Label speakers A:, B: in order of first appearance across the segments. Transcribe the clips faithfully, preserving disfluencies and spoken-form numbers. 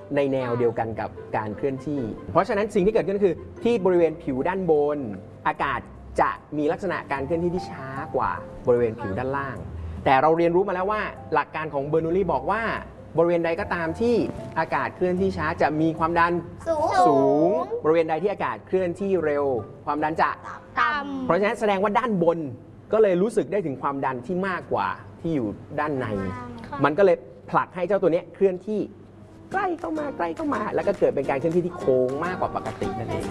A: ในแนวเดียวกันกับการเคลื่อนที่เพราะฉะนั้นสิ่งที่เกิดขึ้นคือที่บริเวณผิวด้านบนอากาศจะมีลักษณะการเคลื่อนที่ที่ช้ากว่าบริเวณผิวด้านล่างแต่เราเรียนรู้มาแล้วว่าหลักการของเบอร์นูลลี่บอกว่าบริเวณใดก็ตามที่อากาศเคลื่อนที่ช้าจะมีความดันสูงสูงบริเวณใดที่อากาศเคลื่อนที่เร็วความดันจะต่ำเพราะฉะนั้นแสดงว่าด้านบนก็เลยรู้สึกได้ถึงความดันที่มากกว่าที่อยู่ด้านในมันก็เลยผลักให้เจ้าตัวนี้เคลื่อนที่ใกล้เข้ามาใกล้เข้ามาแล้วก็เกิดเป็นการเคลื่อนที่ที่โค้งมากกว่าปกตินั่นเอง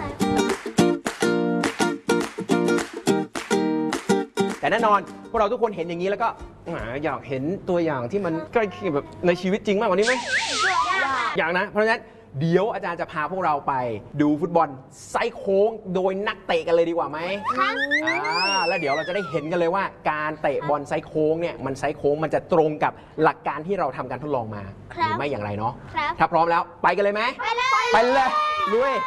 A: แต่แน่นอนพวกเราทุกคนเห็นอย่างนี้แล้วก็อยากเห็นตัวอย่างที่มันใกล้เคียงแบบในชีวิตจริงมากกว่านี้ไหมอยากนะเพราะฉะนั้นเดี๋ยวอาจารย์จะพาพวกเราไปดูฟุตบอลไซส์โค้งโดยนักเตะกันเลยดีกว่าไหมอ่าแล้วเดี๋ยวเราจะได้เห็นกันเลยว่าการเตะบอลไซส์โค้งเนี่ยมันไซส์โค้งมันจะตรงกับหลักการที่เราทำการทดลองมาหรือไม่อย่างไรเนาะถ้าพร้อมแล้วไปกันเลยไหมไปเลยไปเลยลุย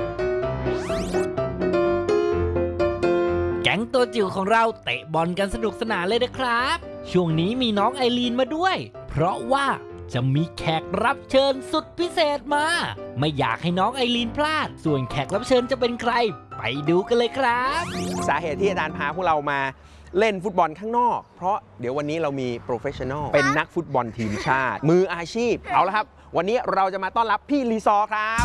B: แก๊งตัวจิ๋วของเราเตะบอลกันสนุกสนานเลยนะครับช่วงนี้มีน้องไอรีนมาด้วยเพราะว่าจะมีแขกรับเชิญสุดพิเศษมาไม่อยากให้น้องไอรีนพลาดส่วนแขกรับเชิญจะเป็นใครไปดูกันเลยครับ
A: สาเหตุที่อาจารย์พาพวกเรามาเล่นฟุตบอลข้างนอกเพราะเดี๋ยววันนี้เรามีโปรเฟชชั่นอลเป็นนักฟุตบอลทีมชาติมืออาชีพเอาละครับวันนี้เราจะมาต้อนรับพี่ลีซอร์ครับ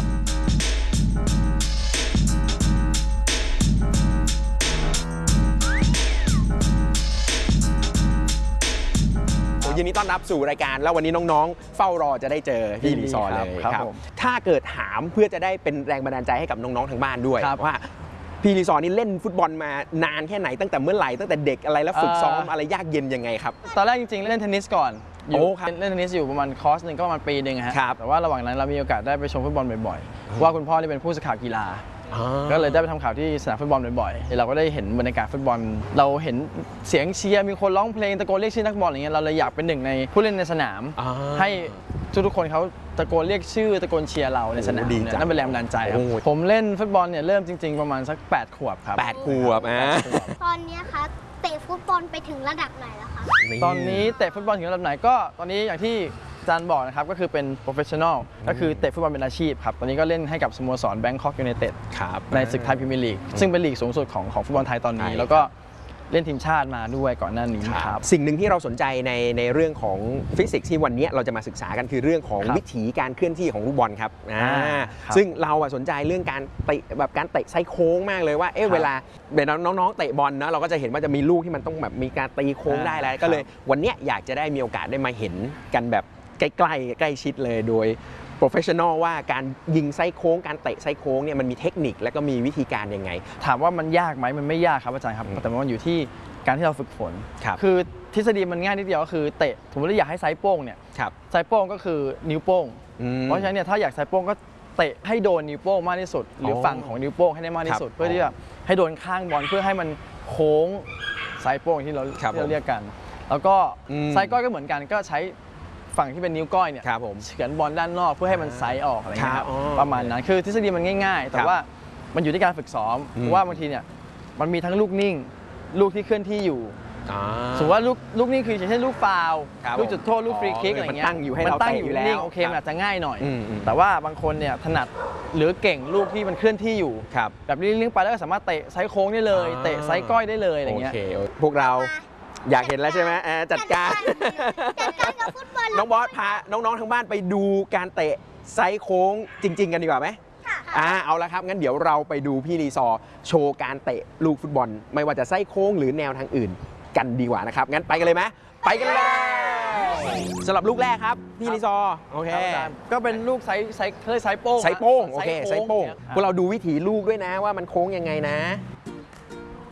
A: ยินดีต้อนรับสู่รายการแล้ววันนี้น้องๆเฝ้ารอจะได้เจอพี่ลีซอร์เลยครับถ้าเกิดถามเพื่อจะได้เป็นแรงบันดาลใจให้กับน้องๆทางบ้านด้วยว่าพี่ลีซอร์นี่เล่นฟุตบอลมานานแค่ไหนตั้งแต่เมื่อไหร่ตั้งแต่เด็กอะไรแล้วฝึกซ้อมอะไรยากเย็นยังไงครับ
C: ตอนแรกจริงๆเล่นเทนนิสก่อนโอ้ครับเล่นเทนนิสอยู่ประมาณคอร์สหนึ่งก็ประมาณปีหนึ่งครับแต่ว่าระหว่างนั้นเรามีโอกาสได้ไปชมฟุตบอลบ่อยๆว่าคุณพ่อนี่เป็นผู้สื่อข่าวกีฬาก็เลยได้ไปทำข่าวที่สนามฟุตบอลบ่อยๆเราก็ได้เห็นบรรยากาศฟุตบอลเราเห็นเสียงเชียร์มีคนร้องเพลงตะโกนเรียกชื่อนักบอลอย่างเงี้ยเราเลยอยากเป็นหนึ่งในผู้เล่นในสนามให้ทุกๆคนเขาตะโกนเรียกชื่อตะโกนเชียร์เราในสนามเนี่ยนั่นเป็นแรงบันดาลใจครับผมเล่นฟุตบอลเนี่ยเริ่มจริงๆประมาณสักแปดขวบครับ
A: แปดขวบอ่ะ
D: ตอนนี้คะเตะฟุตบอลไปถึงระดับไหนแล้วคะ
C: ตอนนี้เตะฟุตบอลถึงระดับไหนก็ตอนนี้อย่างที่อาจารย์บอกนะครับก็คือเป็น professional ก็คือเตะฟุตบอลเป็นอาชีพครับตอนนี้ก็เล่นให้กับสโมสร Bangkok United ในศึกไทยพรีเมียร์ลีกซึ่งเป็นลีกสูงสุดของของฟุตบอลไทยตอนนี้แล้วก็เล่นทีมชาติมาด้วยก่อนหน้านี้ครับ
A: สิ่งหนึ่งที่เราสนใจในในเรื่องของฟิสิกส์ที่วันนี้เราจะมาศึกษากันคือเรื่องของวิถีการเคลื่อนที่ของลูกบอลครับซึ่งเราสนใจเรื่องการเตะแบบการเตะไซโค้งมากเลยว่าเอ๊ะเวลาเวลาน้องๆเตะบอลนะเราก็จะเห็นว่าจะมีลูกที่มันต้องแบบมีการตีโค้งได้แล้วก็เลยวันนี้อยากจะได้มีโอกาสได้มาเห็นกันแบบใกล้ๆใกล้ชิดเลยโดยโปรเฟชชั่นอลว่าการยิงไซโค้งการเตะไซโค้งเนี่ยมันมีเทคนิคและก็มีวิธีการยังไง
C: ถามว่ามันยากไหมมันไม่ยากครับอาจารย์ครับแต่มันอยู่ที่การที่เราฝึกฝนคือทฤษฎีมันง่ายนิดเดียวก็คือเตะสมมติว่าอยากให้ไซโป้งเนี่ยไซโป้งก็คือนิ้วโป้งเพราะฉะนั้นเนี่ยถ้าอยากไซโป้งก็เตะให้โดนนิ้วโป้งมากที่สุดหรือฝั่งของนิ้วโป้งให้ได้มากที่สุดเพื่อที่จะให้โดนข้างบอลเพื่อให้มันโค้งไซโป้งที่เราเรียกกันแล้วก็ไซก้อยก็เหมือนกันก็ใช้ฝั่งที่เป็นนิ้วก้อยเนี่ยเฉือนบอลด้านนอกเพื่อให้มันไซออกอะไรเงี้ยประมาณนั้นคือทฤษฎีมันง่ายๆแต่ว่ามันอยู่ที่การฝึกซ้อมเพราะว่าบางทีเนี่ยมันมีทั้งลูกนิ่งลูกที่เคลื่อนที่อยู่สมมติว่าลูกลูกนิ่งคือเช่นลูกฟาวล์ลูกจุดโทษลูกฟรีคิกอะไรเงี้ยมันตั้งอยู่ให้เราเตะอยู่แล้วโอเคมันอาจจะง่ายหน่อยแต่ว่าบางคนเนี่ยถนัดหรือเก่งลูกที่มันเคลื่อนที่อยู่แบบนี้ลิงก์ไปแล้วก็สามารถเตะไซโค้งได้เลยเตะไซก้อยได้เลยอะไรเงี้ย
A: พวกเราอยากเห็นแล้วใช่ไหมจัดการ
D: จัดการกับฟุตบอล
A: น้องบอสพาน้องๆทางบ้านไปดูการเตะไซโค้งจริงๆกันดีกว่าไหมอ่าเอาละครับงั้นเดี๋ยวเราไปดูพี่ลีซอร์โชว์การเตะลูกฟุตบอลไม่ว่าจะไซโค้งหรือแนวทางอื่นกันดีกว่านะครับงั้นไปกันเลยไหมไปกันเลยสำหรับลูกแรกครับพี่ลีซอร์โอเค
C: ก็เป็นลูกไซไซเคยไซโป้ง
A: ไซโป้งโอเคไซโป้งพวกเราดูวิถีลูกด้วยนะว่ามันโค้งยังไงนะ